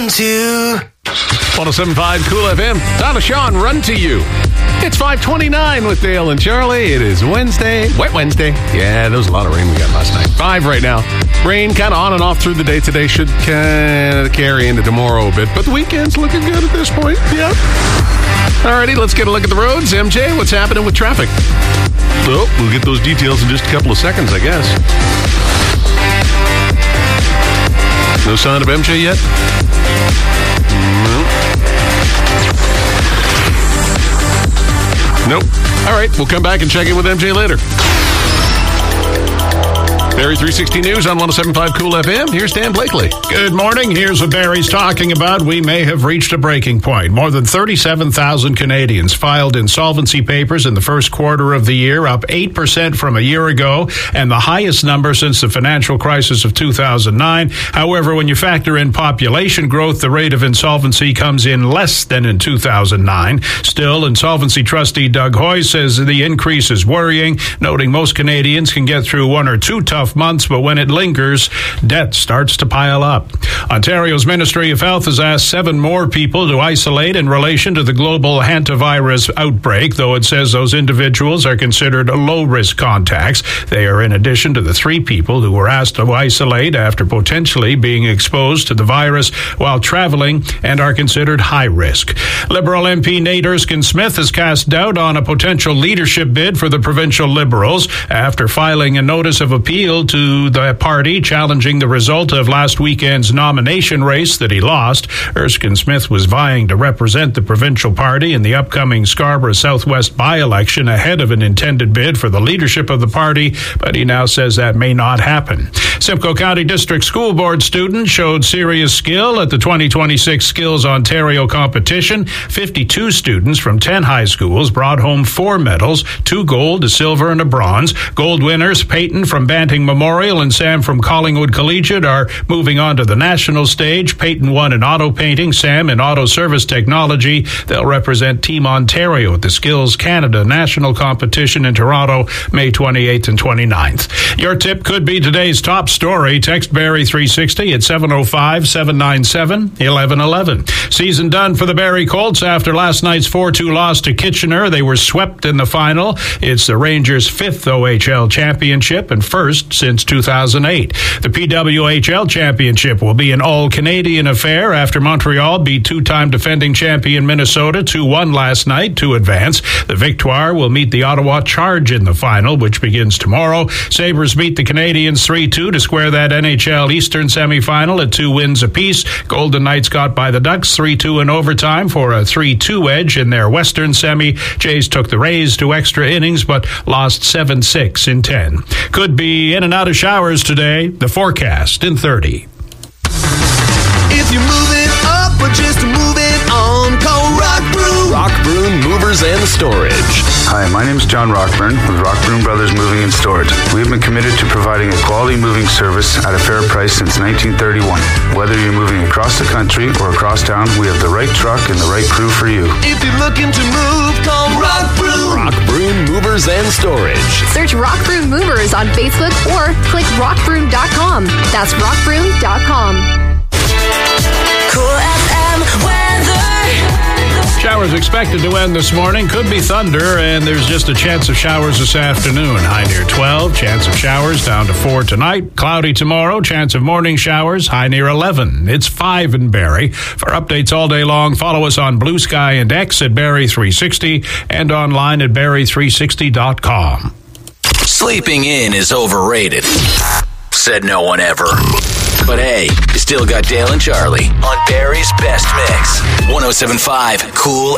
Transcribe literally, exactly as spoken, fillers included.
to. one oh seven point five Cool F M. Donna Shawn, Run to You. It's five twenty-nine with Dale and Charlie. It is Wednesday. Wet Wednesday. Yeah, there was a lot of rain we got last night. Five right now. Rain kind of on and off through the day today. Should kind of carry into tomorrow a bit. But the weekend's looking good at this point. Yep. Alrighty, let's get a look at the roads. M J, what's happening with traffic? Well, we'll get those details in just a couple of seconds, I guess. No sign of M J yet? Nope. All right, we'll come back and check in with M J later. Barrie three sixty News on one oh seven point five Cool F M. Here's Dan Blakely. Good morning. Here's what Barrie's talking about. We may have reached a breaking point. More than thirty-seven thousand Canadians filed insolvency papers in the first quarter of the year, up eight percent from a year ago, and the highest number since the financial crisis of two thousand nine. However, when you factor in population growth, the rate of insolvency comes in less than in two thousand nine. Still, insolvency trustee Doug Hoy says the increase is worrying, noting most Canadians can get through one or two tough months, but when it lingers, debt starts to pile up. Ontario's Ministry of Health has asked seven more people to isolate in relation to the global hantavirus outbreak, though it says those individuals are considered low-risk contacts. They are in addition to the three people who were asked to isolate after potentially being exposed to the virus while traveling and are considered high risk. Liberal M P Nate Erskine-Smith has cast doubt on a potential leadership bid for the provincial Liberals after filing a notice of appeal to the party challenging the result of last weekend's nomination race that he lost. Erskine-Smith was vying to represent the provincial party in the upcoming Scarborough Southwest by-election ahead of an intended bid for the leadership of the party, but he now says that may not happen. Simcoe County District School Board students showed serious skill at the twenty twenty-six Skills Ontario competition. fifty-two students from ten high schools brought home four medals, two gold, a silver, and a bronze. Gold winners Peyton from Banting Memorial and Sam from Collingwood Collegiate are moving on to the national stage. Peyton won in auto painting, Sam in auto service technology. They'll represent Team Ontario at the Skills Canada National Competition in Toronto, May twenty-eighth and twenty-ninth. Your tip could be today's top story. Text Barrie three sixty at seven oh five, seven nine seven, eleven eleven. Season done for the Barrie Colts after last night's four two loss to Kitchener. They were swept in the final. It's the Rangers' fifth O H L championship and first since two thousand eight. The P W H L championship will be an all-Canadian affair after Montreal beat two-time defending champion Minnesota two one last night to advance. The Victoire will meet the Ottawa Charge in the final, which begins tomorrow. Sabres beat the Canadians three two to square that N H L Eastern semifinal at two wins apiece. Golden Knights got by the Ducks three two in overtime for a three two edge in their Western semi. Jays took the Rays to extra innings but lost seven six in ten. Could be in and out of showers today. The forecast in thirty. If you're moving up or just moving on, call Rock Broom. Rock Broom Movers and Storage. Hi, my name is John Rockburn with Rockbroom Brothers Moving and Storage. We have been committed to providing a quality moving service at a fair price since nineteen thirty-one. Whether you're moving across the country or across town, we have the right truck and the right crew for you. If you're looking to move, call Rock Broom. Rock Broom Movers and Storage. Search Rock Broom Movers on Facebook or click rock broom dot com. That's rock broom dot com. Cool F M weather. Showers expected to end this morning. Could be thunder, and there's just a chance of showers this afternoon. High near twelve. Chance of showers down to four tonight. Cloudy tomorrow. Chance of morning showers. High near eleven. It's five in Barrie. For updates all day long, follow us on Blue Sky and X at Barrie three sixty and online at barrie three sixty dot com. Sleeping in is overrated. Said no one ever. But hey, you still got Dale and Charlie on Barrie's Best Mix. one oh seven point five Cool